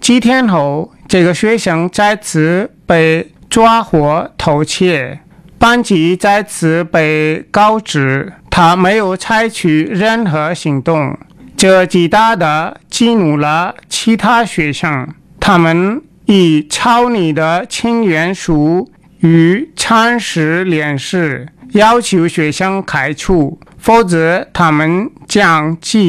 几天后，这个学生再次被抓获偷窃，班级再次被告知他没有采取任何行动，这极大地激怒了其他学生，他们以抄你的请愿书与惨事联事，要求学生开除，否则他们将继